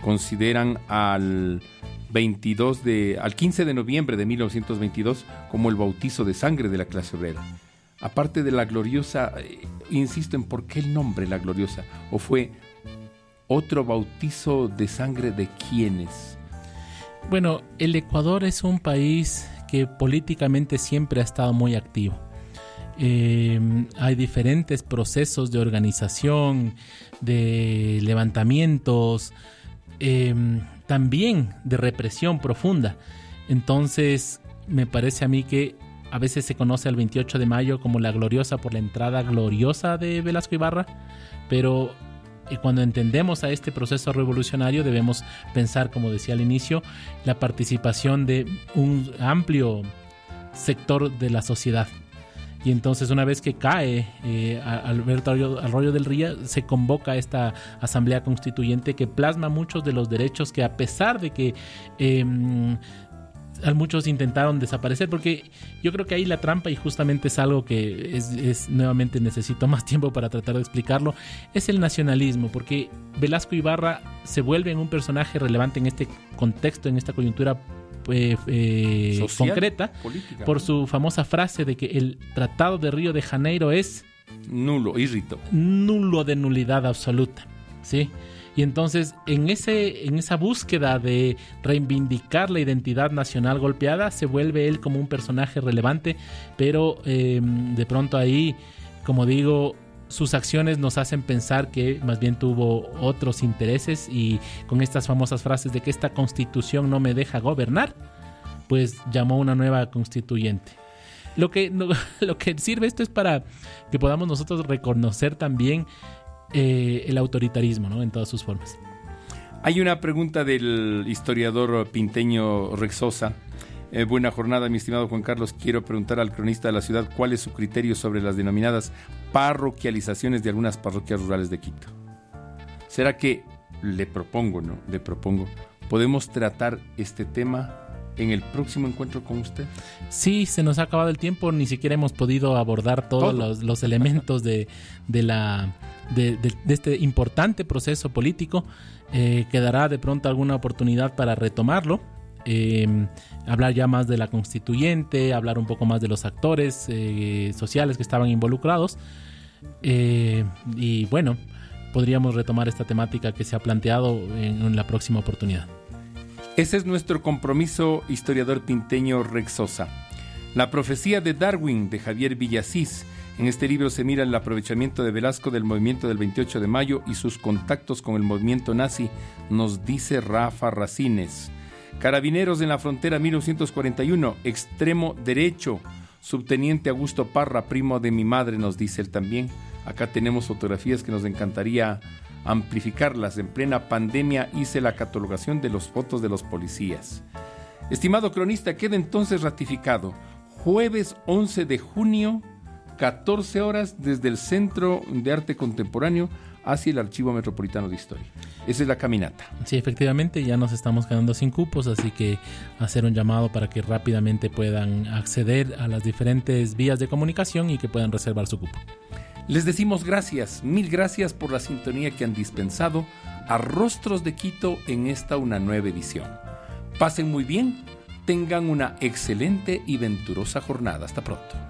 consideran al 15 de noviembre de 1922 como el bautizo de sangre de la clase obrera. Aparte de la gloriosa, insisto en por qué el nombre La Gloriosa, o fue otro bautizo de sangre de quiénes. Bueno, el Ecuador es un país que políticamente siempre ha estado muy activo. Hay diferentes procesos de organización, de levantamientos, también de represión profunda. Entonces, me parece a mí que a veces se conoce al 28 de mayo como La Gloriosa por la entrada gloriosa de Velasco Ibarra, pero cuando entendemos a este proceso revolucionario debemos pensar, como decía al inicio, la participación de un amplio sector de la sociedad. Y entonces, una vez que cae Alberto Arroyo del Ría, se convoca a esta asamblea constituyente que plasma muchos de los derechos que, a pesar de que muchos intentaron desaparecer, porque yo creo que ahí la trampa, y justamente es algo que es nuevamente necesito más tiempo para tratar de explicarlo, es el nacionalismo, porque Velasco Ibarra se vuelve en un personaje relevante en este contexto, en esta coyuntura social, concreta, política, por su famosa frase de que el Tratado de Río de Janeiro es nulo de nulidad absoluta, ¿sí? Y entonces, en esa búsqueda de reivindicar la identidad nacional golpeada, se vuelve él como un personaje relevante, pero de pronto ahí, como digo, sus acciones nos hacen pensar que más bien tuvo otros intereses, y con estas famosas frases de que esta constitución no me deja gobernar, pues llamó una nueva constituyente. Lo que sirve esto es para que podamos nosotros reconocer también el autoritarismo, ¿no?, en todas sus formas. Hay una pregunta del historiador pinteño Rexosa. Buena jornada, mi estimado Juan Carlos. Quiero preguntar al cronista de la ciudad cuál es su criterio sobre las denominadas parroquializaciones de algunas parroquias rurales de Quito. ¿Será que le propongo, podemos tratar este tema en el próximo encuentro con usted? Sí, se nos ha acabado el tiempo, ni siquiera hemos podido abordar todos los elementos de este importante proceso político. Quedará de pronto alguna oportunidad para retomarlo, hablar ya más de la constituyente, hablar un poco más de los actores sociales que estaban involucrados, y bueno, podríamos retomar esta temática que se ha planteado en la próxima oportunidad. Ese es nuestro compromiso, historiador pinteño Rexosa. La profecía de Darwin, de Javier Villasís. En este libro se mira el aprovechamiento de Velasco del movimiento del 28 de mayo y sus contactos con el movimiento nazi, nos dice Rafa Racines. Carabineros en la frontera 1941, extremo derecho. Subteniente Augusto Parra, primo de mi madre, nos dice él también. Acá tenemos fotografías que nos encantaría amplificarlas. En plena pandemia hice la catalogación de los fotos de los policías. Estimado cronista, queda entonces ratificado. Jueves 11 de junio, 14 horas, desde el Centro de Arte Contemporáneo hacia el Archivo Metropolitano de Historia. Esa es la caminata. Sí, efectivamente, ya nos estamos quedando sin cupos, así que hacer un llamado para que rápidamente puedan acceder a las diferentes vías de comunicación y que puedan reservar su cupo. Les decimos gracias, mil gracias por la sintonía que han dispensado a Rostros de Quito en esta una nueva edición. Pasen muy bien, tengan una excelente y venturosa jornada. Hasta pronto.